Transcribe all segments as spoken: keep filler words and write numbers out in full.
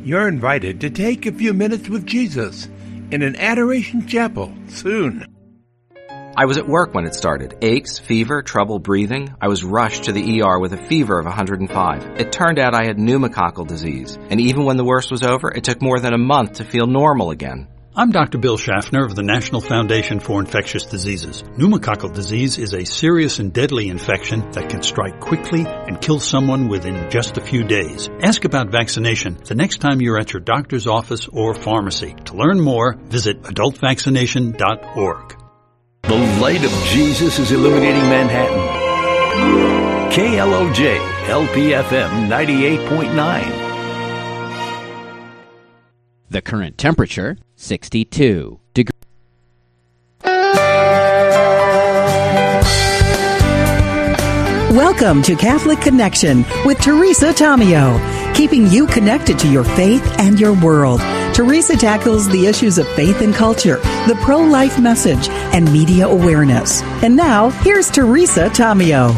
You're invited to take a few minutes with Jesus in an adoration chapel soon. I was at work when it started. Aches, fever, trouble breathing. I was rushed to the E R with a fever of one hundred five. It turned out I had pneumococcal disease, and even when the worst was over, it took more than a month to feel normal again. I'm Doctor Bill Schaffner of the National Foundation for Infectious Diseases. Pneumococcal disease is a serious and deadly infection that can strike quickly and kill someone within just a few days. Ask about vaccination the next time you're at your doctor's office or pharmacy. To learn more, visit adult vaccination dot org. The light of Jesus is illuminating Manhattan. K L O J, L P F M ninety-eight point nine. The current temperature, sixty-two degrees. Welcome to Catholic Connection with Teresa Tomeo, keeping you connected to your faith and your world. Teresa tackles the issues of faith and culture, the pro-life message, and media awareness. And now, here's Teresa Tomeo.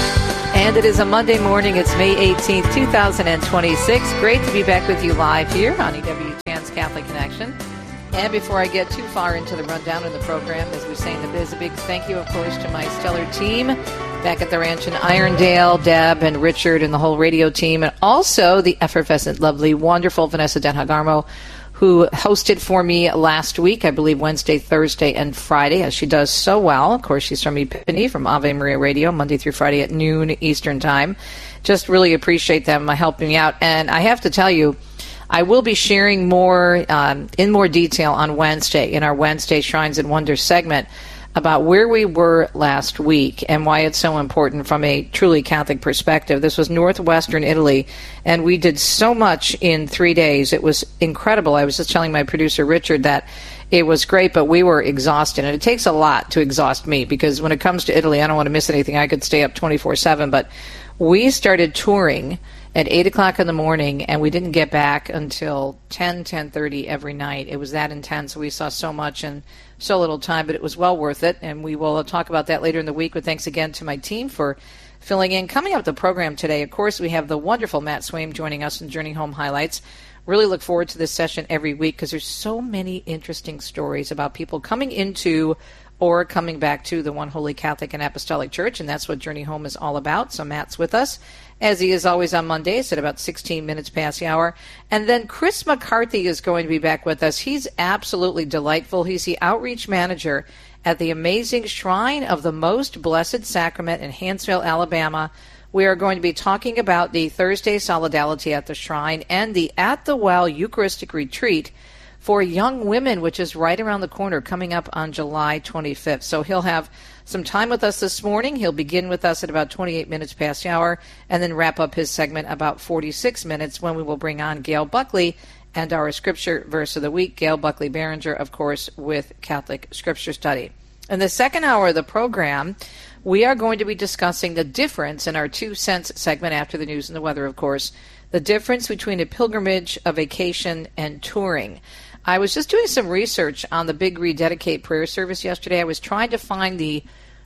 And it is a Monday morning. It's May eighteenth, twenty twenty-six. Great to be back with you live here on E W T N's Catholic Connection. And before I get too far into the rundown of the program, as we say in the biz, a big thank you, of course, to my stellar team back at the ranch in Irondale, Deb and Richard and the whole radio team, and also the effervescent, lovely, wonderful Vanessa Denhagarmo, who hosted for me last week, I believe Wednesday, Thursday, and Friday, as she does so well. Of course, she's from Epiphany, from Ave Maria Radio, Monday through Friday at noon Eastern Time. Just really appreciate them helping me out. And I have to tell you, I will be sharing more um, in more detail on Wednesday, in our Wednesday Shrines and Wonders segment, about where we were last week and why it's so important from a truly Catholic perspective. This was northwestern Italy, and we did so much in three days. It was incredible. I was just telling my producer, Richard, that it was great, but we were exhausted. And it takes a lot to exhaust me, because when it comes to Italy, I don't want to miss anything. I could stay up twenty-four seven, but we started touring at eight o'clock in the morning, and we didn't get back until ten, ten thirty every night. It was that intense. We saw so much in so little time, but it was well worth it, and we will talk about that later in the week. But thanks again to my team for filling in. Coming up the program today, of course, we have the wonderful Matt Swaim joining us in Journey Home Highlights. Really look forward to this session every week, because there's so many interesting stories about people coming into or coming back to the One Holy Catholic and Apostolic Church, and that's what Journey Home is all about. So Matt's with us, as he is always on Mondays at about sixteen minutes past the hour. And then Chris McCarthy is going to be back with us. He's absolutely delightful. He's the outreach manager at the amazing Shrine of the Most Blessed Sacrament in Hanceville, Alabama. We are going to be talking about the Thursday Solidarity at the Shrine and the At the Well Eucharistic Retreat for young women, which is right around the corner, coming up on July twenty-fifth. So he'll have some time with us this morning. He'll begin with us at about twenty-eight minutes past the hour, and then wrap up his segment about forty-six minutes, when we will bring on Gail Buckley and our Scripture Verse of the Week. Gail Buckley Berenger, of course, with Catholic Scripture Study. In the second hour of the program, we are going to be discussing the difference in our Two Cents segment after the news and the weather, of course, the difference between a pilgrimage, a vacation, and touring. I was just doing some research on the Big Rededicate prayer service yesterday. I was trying to find the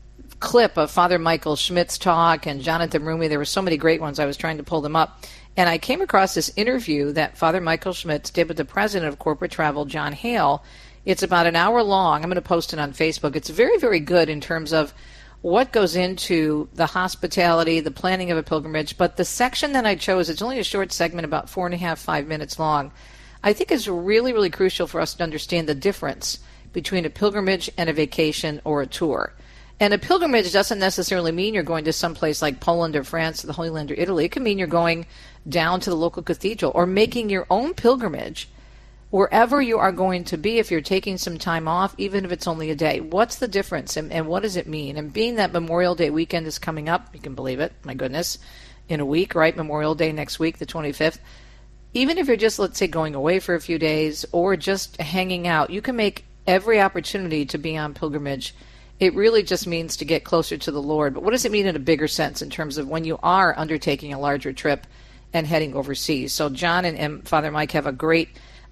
clip of Father Michael Schmidt's talk and Jonathan Rumi. There were so many great ones. I was trying to pull them up. And I came across this interview that Father Michael Schmidt did with the president of Corporate Travel, John Hale. It's about an hour long. I'm going to post it on Facebook. It's very, very good in terms of what goes into the hospitality, the planning of a pilgrimage. But the section that I chose, it's only a short segment, about four and a half, five minutes long. I think it's really, really crucial for us to understand the difference between a pilgrimage and a vacation or a tour. And a pilgrimage doesn't necessarily mean you're going to someplace like Poland or France or the Holy Land or Italy. It can mean you're going down to the local cathedral or making your own pilgrimage wherever you are going to be if you're taking some time off, even if it's only a day. What's the difference, and, and what does it mean? And being that Memorial Day weekend is coming up, you can believe it, my goodness, in a week, right? Memorial Day next week, the twenty-fifth. Even if you're just, let's say, going away for a few days or just hanging out, you can make every opportunity to be on pilgrimage. It really just means to get closer to the Lord. But what does it mean in a bigger sense in terms of when you are undertaking a larger trip and heading overseas? So John and, and Father Mike have a great uh,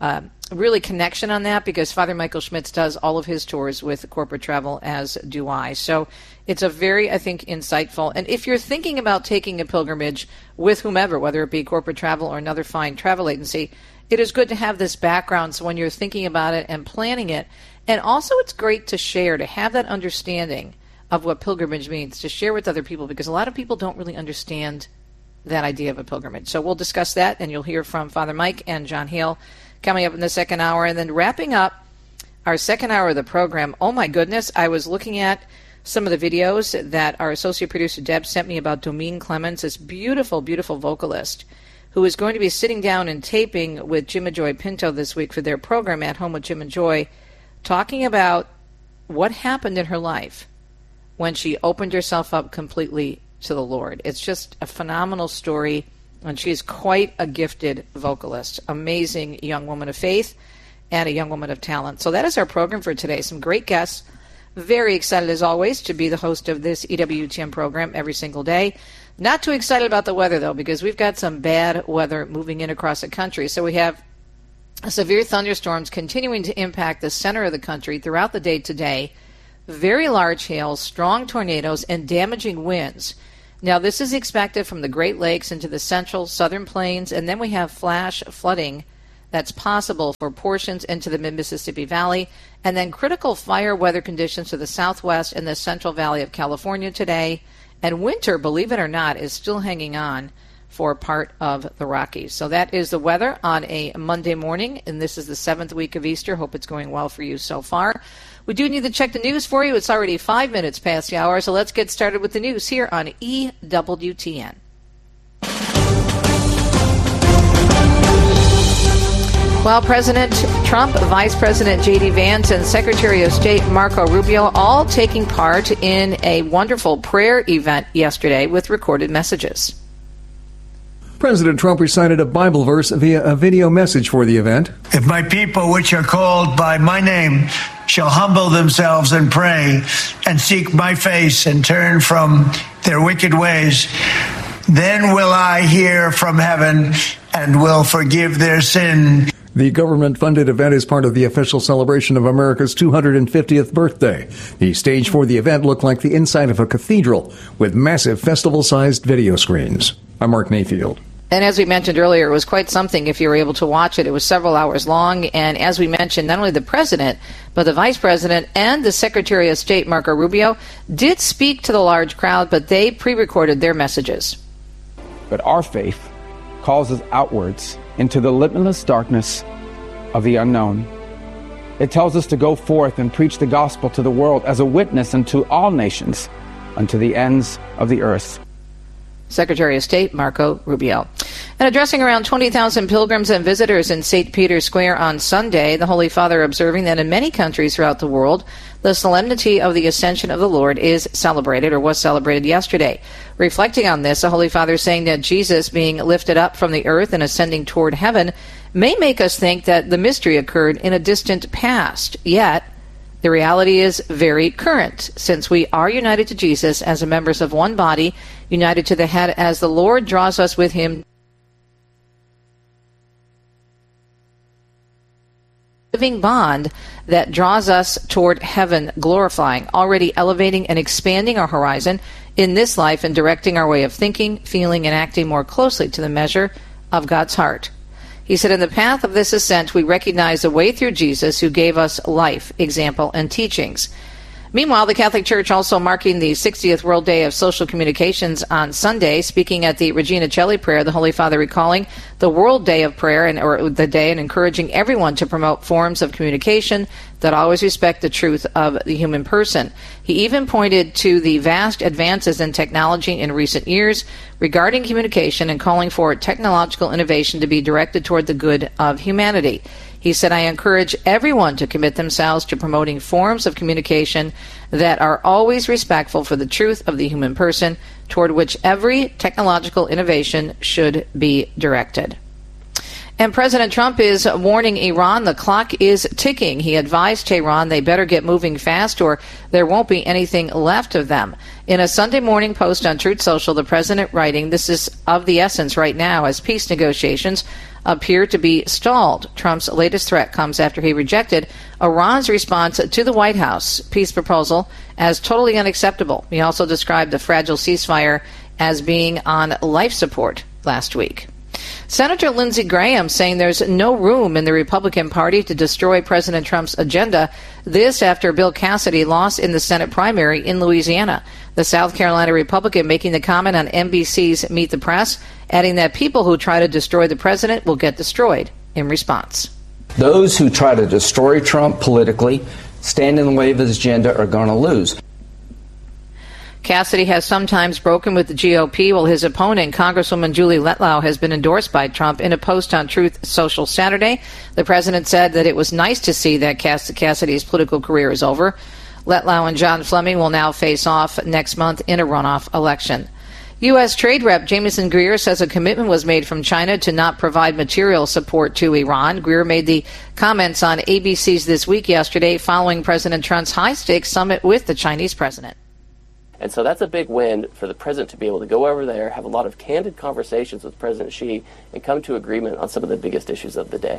really connection on that because Father Michael Schmitz does all of his tours with corporate travel, as do I. So it's a very, I think, insightful. And if you're thinking about taking a pilgrimage with whomever, whether it be corporate travel or another fine travel agency, it is good to have this background so when you're thinking about it and planning it. And also it's great to share, to have that understanding of what pilgrimage means, to share with other people, because a lot of people don't really understand that idea of a pilgrimage. So we'll discuss that, and you'll hear from Father Mike and John Hale coming up in the second hour. And then wrapping up our second hour of the program, oh my goodness, I was looking at some of the videos that our associate producer Deb sent me about Domine Clemens, this beautiful, beautiful vocalist who is going to be sitting down and taping with Jim and Joy Pinto this week for their program At Home with Jim and Joy, talking about what happened in her life when she opened herself up completely to the Lord. It's just a phenomenal story, and she's quite a gifted vocalist, amazing young woman of faith and a young woman of talent. So that is our program for today. Some great guests. Very excited, as always, to be the host of this E W T M program every single day. Not too excited about the weather, though, because we've got some bad weather moving in across the country. So we have severe thunderstorms continuing to impact the center of the country throughout the day today. Very large hail, strong tornadoes, and damaging winds. Now, this is expected from the Great Lakes into the central southern plains, and then we have flash flooding that's possible for portions into the mid-Mississippi Valley, and then critical fire weather conditions to the southwest and the Central Valley of California today. And winter, believe it or not, is still hanging on for part of the Rockies. So that is the weather on a Monday morning, and this is the seventh week of Easter. Hope it's going well for you so far. We do need to check the news for you. It's already five minutes past the hour, so let's get started with the news here on E W T N. Well, President Trump, Vice President J D Vance, and Secretary of State Marco Rubio all taking part in a wonderful prayer event yesterday with recorded messages. President Trump recited a Bible verse via a video message for the event. If my people, which are called by my name, shall humble themselves and pray and seek my face and turn from their wicked ways, then will I hear from heaven and will forgive their sin. The government-funded event is part of the official celebration of America's two hundred fiftieth birthday. The stage for the event looked like the inside of a cathedral with massive festival-sized video screens. I'm Mark Mayfield. And as we mentioned earlier, it was quite something if you were able to watch it. It was several hours long. And as we mentioned, not only the president, but the vice president and the Secretary of State, Marco Rubio, did speak to the large crowd, but they pre-recorded their messages. But our faith calls us outwards into the limitless darkness of the unknown. It tells us to go forth and preach the gospel to the world as a witness unto all nations, unto the ends of the earth. Secretary of State Marco Rubio. And addressing around twenty thousand pilgrims and visitors in Saint Peter's Square on Sunday, the Holy Father observing that in many countries throughout the world, the solemnity of the Ascension of the Lord is celebrated or was celebrated yesterday. Reflecting on this, the Holy Father saying that Jesus being lifted up from the earth and ascending toward heaven may make us think that the mystery occurred in a distant past, yet the reality is very current, since we are united to Jesus as members of one body, united to the head as the Lord draws us with him. Living bond that draws us toward heaven, glorifying, already elevating and expanding our horizon in this life and directing our way of thinking, feeling, and acting more closely to the measure of God's heart. He said, in the path of this ascent, we recognize the way through Jesus, who gave us life, example, and teachings. Meanwhile, the Catholic Church also marking the sixtieth World Day of Social Communications on Sunday, speaking at the Regina Coeli prayer, the Holy Father recalling the World Day of Prayer and or the day and encouraging everyone to promote forms of communication that always respect the truth of the human person. He even pointed to the vast advances in technology in recent years regarding communication and calling for technological innovation to be directed toward the good of humanity. He said, I encourage everyone to commit themselves to promoting forms of communication that are always respectful for the truth of the human person, toward which every technological innovation should be directed. And President Trump is warning Iran the clock is ticking. He advised Tehran they better get moving fast or there won't be anything left of them. In a Sunday morning post on Truth Social, the president writing, "This is of the essence right now as peace negotiations appear to be stalled." Trump's latest threat comes after he rejected Iran's response to the White House peace proposal as totally unacceptable. He also described the fragile ceasefire as being on life support last week. Senator Lindsey Graham saying there's no room in the Republican Party to destroy President Trump's agenda. This after Bill Cassidy lost in the Senate primary in Louisiana. The South Carolina Republican making the comment on N B C's Meet the Press, adding that people who try to destroy the president will get destroyed in response. Those who try to destroy Trump politically, stand in the way of his agenda, are going to lose. Cassidy has sometimes broken with the G O P, while his opponent, Congresswoman Julie Letlow, has been endorsed by Trump. In a post on Truth Social Saturday, the president said that it was nice to see that Cass- Cassidy's political career is over. Letlow and John Fleming will now face off next month in a runoff election. U S. Trade Rep Jamieson Greer says a commitment was made from China to not provide material support to Iran. Greer made the comments on A B C's This Week yesterday following President Trump's high-stakes summit with the Chinese president. And so that's a big win for the president to be able to go over there, have a lot of candid conversations with President Xi, and come to agreement on some of the biggest issues of the day.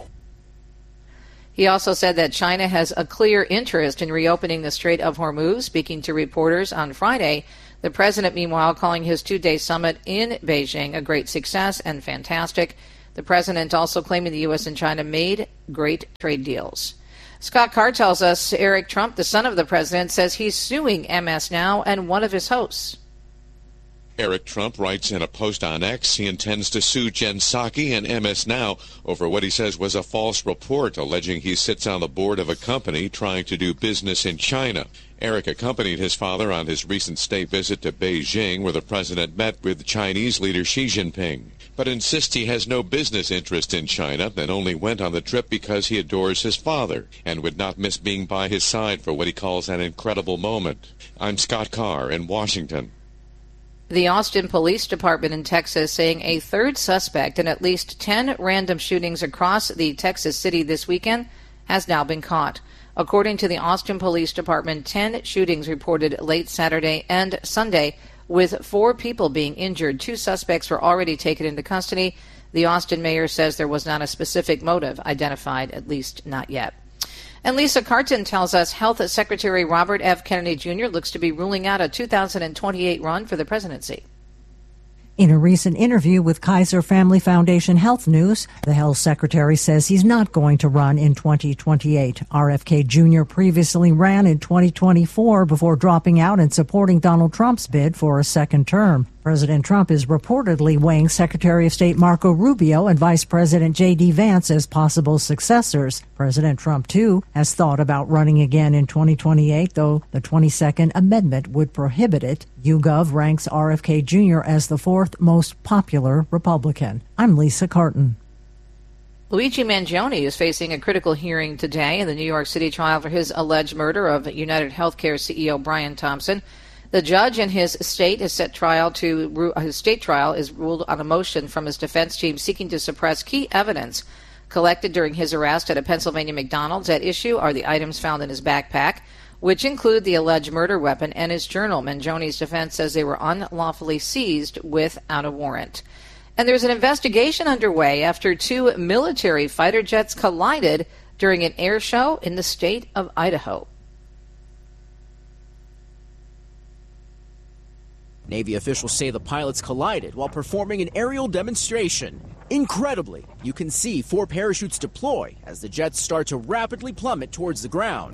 He also said that China has a clear interest in reopening the Strait of Hormuz. Speaking to reporters on Friday, the president, meanwhile, calling his two-day summit in Beijing a great success and fantastic. The president also claiming the U S and China made great trade deals. Scott Carr tells us Eric Trump, the son of the president, says he's suing M S Now and one of his hosts. Eric Trump writes in a post on X he intends to sue Jen Psaki and M S Now over what he says was a false report alleging he sits on the board of a company trying to do business in China. Eric accompanied his father on his recent state visit to Beijing, where the president met with Chinese leader Xi Jinping, but insists he has no business interest in China and only went on the trip because he adores his father and would not miss being by his side for what he calls an incredible moment. I'm Scott Carr in Washington. The Austin Police Department in Texas saying a third suspect in at least ten random shootings across the Texas city this weekend has now been caught. According to the Austin Police Department, ten shootings reported late Saturday and Sunday, with four people being injured. Two suspects were already taken into custody. The Austin mayor says there was not a specific motive identified, at least not yet. And Lisa Carton tells us Health Secretary Robert F. Kennedy Junior looks to be ruling out a two thousand twenty-eight run for the presidency. In a recent interview with Kaiser Family Foundation Health News, the health secretary says he's not going to run in twenty twenty-eight. R F K Junior previously ran in twenty twenty-four before dropping out and supporting Donald Trump's bid for a second term. President Trump is reportedly weighing Secretary of State Marco Rubio and Vice President J D. Vance as possible successors. President Trump, too, has thought about running again in twenty twenty-eight, though the twenty-second Amendment would prohibit it. YouGov ranks R F K Junior as the fourth most popular Republican. I'm Lisa Carton. Luigi Mangione is facing a critical hearing today in the New York City trial for his alleged murder of United Healthcare C E O Brian Thompson. The judge in his state is set trial to his state trial is ruled on a motion from his defense team seeking to suppress key evidence collected during his arrest at a Pennsylvania McDonald's. At issue are the items found in his backpack, which include the alleged murder weapon and his journal. Mangione's defense says they were unlawfully seized without a warrant. And there's an investigation underway after two military fighter jets collided during an air show in the state of Idaho. Navy officials say the pilots collided while performing an aerial demonstration. Incredibly, you can see four parachutes deploy as the jets start to rapidly plummet towards the ground.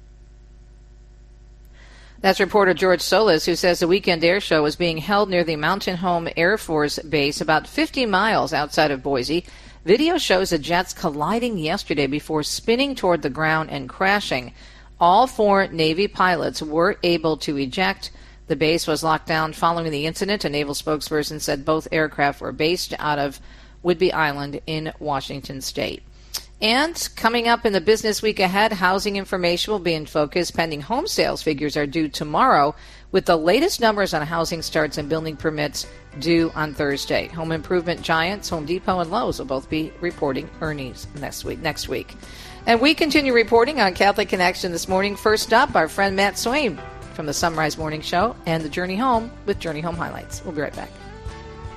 That's reporter George Solis, who says the weekend air show is being held near the Mountain Home Air Force Base, about fifty miles outside of Boise. Video shows the jets colliding yesterday before spinning toward the ground and crashing. All four Navy pilots were able to eject. The base was locked down following the incident. A naval spokesperson said both aircraft were based out of Whidbey Island in Washington state. And coming up in the business week ahead, housing information will be in focus. Pending home sales figures are due tomorrow, with the latest numbers on housing starts and building permits due on Thursday. Home improvement giants Home Depot and Lowe's will both be reporting earnings next week. Next week. And we continue reporting on Catholic Connection this morning. First up, our friend Matt Swain from the Sunrise Morning Show and the Journey Home with Journey Home Highlights. We'll be right back.